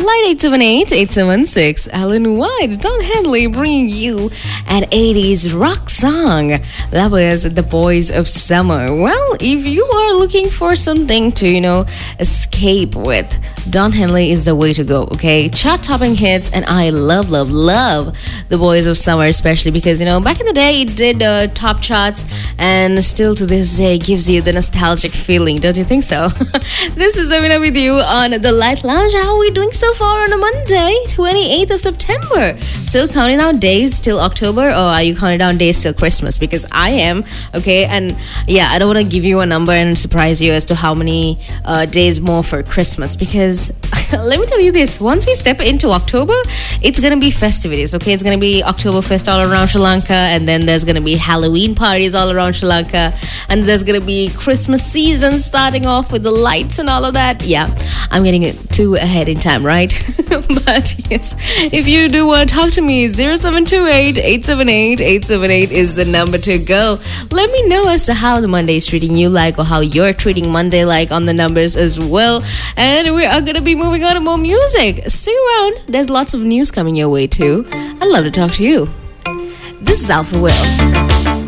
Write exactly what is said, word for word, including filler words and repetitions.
Dial eight seven eight, eight seven six. Alan White, Don Henley bringing you an eighties rock song. That was The Boys of Summer. Well, if you are looking for something to, you know, escape with, Don Henley is the way to go, okay? Chart-topping hits, and I love, love, love The Boys of Summer, especially because, you know, back in the day, it did uh, top charts, and still to this day gives you the nostalgic feeling, don't you think so? This is Amina with you on The Light Lounge. How are we doing so far on a Monday, twenty-eighth of September? Still counting down days till October, or are you counting down days till Christmas? Because I am, okay? And yeah, I don't want to give you a number and surprise you as to how many uh, days more for Christmas, because let me tell you this, once we step into October, it's gonna be festivities, okay? It's gonna be Oktoberfest all around Sri Lanka, and then there's gonna be Halloween parties all around Sri Lanka, and there's gonna be Christmas season starting off with the lights and all of that. Yeah, I'm getting it too ahead in time, right? But yes, if you do want to talk to me, zero seven two eight, eight seven eight, eight seven eight is the number to go. Let me know as to how the Monday is treating you like, or how you're treating Monday like on the numbers as well. And we are going to be moving on to more music. Stay around. There's lots of news coming your way too. I'd love to talk to you. This is Alpha Will.